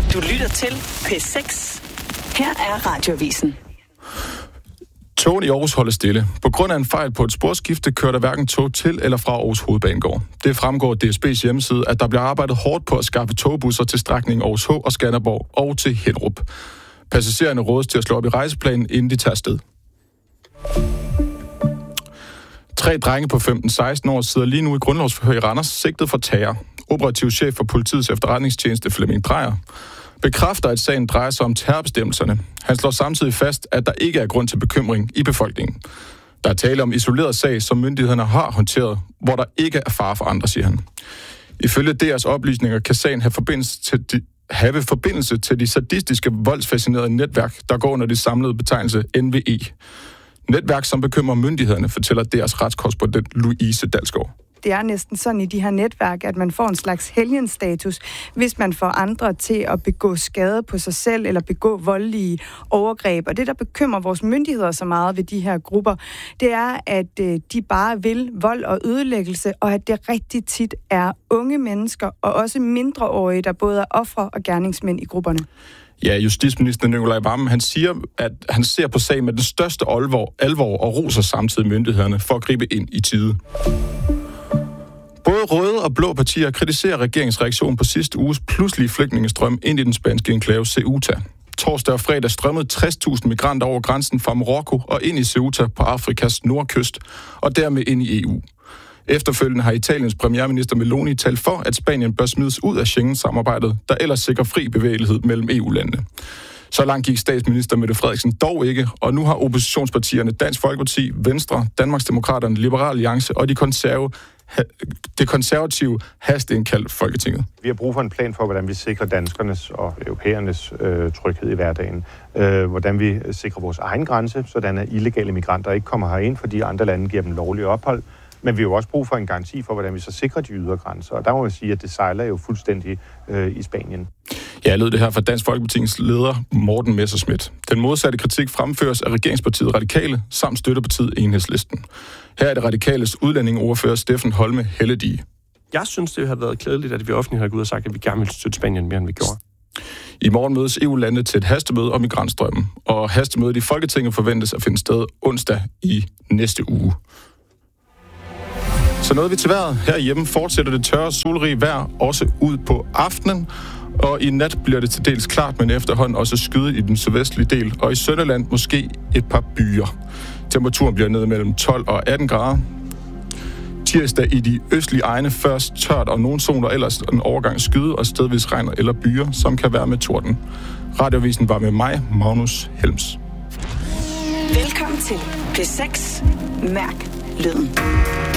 Du lytter til P6. Her er Radioavisen. Togen i Aarhus holder stille. På grund af en fejl på et sporskifte kører der hverken tog til eller fra Aarhus Hovedbanegård. Det fremgår af DSB's hjemmeside, at der bliver arbejdet hårdt på at skaffe togbusser til strækningen Aarhus H og Skanderborg og til Hinderup. Passagererne rådes til at slå op i rejseplanen, inden de tager afsted. 3 drenge på 15-16 år sidder lige nu i grundlovsforhør i Randers, sigtet for terror. Operativ chef for politiets efterretningstjeneste Flemming Drejer bekræfter, at sagen drejer sig om terrorbestemmelserne. Han slår samtidig fast, at der ikke er grund til bekymring i befolkningen. Der er tale om isoleret sag, som myndighederne har håndteret, hvor der ikke er fare for andre, siger han. Ifølge deres oplysninger kan sagen have forbindelse til de sadistiske voldsfascinerede netværk, der går under de samlede betegnelse NVE. Netværk, som bekymrer myndighederne, fortæller deres retskorrespondent Louise Dalsgaard. Det er næsten sådan i de her netværk, at man får en slags helgenstatus, hvis man får andre til at begå skade på sig selv eller begå voldelige overgreb. Og det, der bekymrer vores myndigheder så meget ved de her grupper, det er, at de bare vil vold og ødelæggelse, og at det rigtig tit er unge mennesker og også mindreårige, der både er ofre og gerningsmænd i grupperne. Ja, justitsminister Nicolai Wammen, han siger, at han ser på sagen med den største alvor og roser samtidig myndighederne for at gribe ind i tide. Både røde og blå partier kritiserer regeringens reaktion på sidste uges pludselige flygtningestrøm ind i den spanske enklave Ceuta. Torsdag og fredag strømmede 60.000 migranter over grænsen fra Marokko og ind i Ceuta på Afrikas nordkyst, og dermed ind i EU. Efterfølgende har Italiens premierminister Meloni talt for, at Spanien bør smides ud af Schengen-samarbejdet, der ellers sikrer fri bevægelighed mellem EU-landene. Så langt gik statsminister Mette Frederiksen dog ikke, og nu har oppositionspartierne Dansk Folkeparti, Venstre, Danmarksdemokraterne, Liberal Alliance og det konservative hasteindkaldt Folketinget. Vi har brug for en plan for, hvordan vi sikrer danskernes og europæernes tryghed i hverdagen. Hvordan vi sikrer vores egen grænse, sådan at illegale migranter ikke kommer herind, fordi andre lande giver dem lovlig ophold. Men vi har jo også brug for en garanti for, hvordan vi så sikrer de ydre grænser. Og der må jeg sige, at det sejler jo fuldstændig i Spanien. Ja, jeg lød det her fra Dansk Folkepartis leder Morten Messerschmidt. Den modsatte kritik fremføres af regeringspartiet Radikale samt støttepartiet Enhedslisten. Her er det Radikales udlændingeordfører Steffen Holme Helledige. Jeg synes, det har været klædeligt, at vi offentligt har gået ud og sagt, at vi gerne vil støtte Spanien mere, end vi gjorde. I morgen mødes EU-landene til et hastemøde om migrantstrømmen, og hastemødet i Folketinget forventes at finde sted onsdag i næste uge. Så nåede vi til vejret. Herhjemme fortsætter det tørre, solrige vejr også ud på aftenen. Og i nat bliver det til dels klart, men efterhånden også skyet i den sydvestlige del. Og i Sønderland måske et par byer. Temperaturen bliver ned mellem 12 og 18 grader. Tirsdag i de østlige egne først tørt og nogle zoner, ellers en overgang skyde og stedvis regn eller byer, som kan være med torden. Radioavisen var med mig, Magnus Helms. Velkommen til P6. Mærk lyden.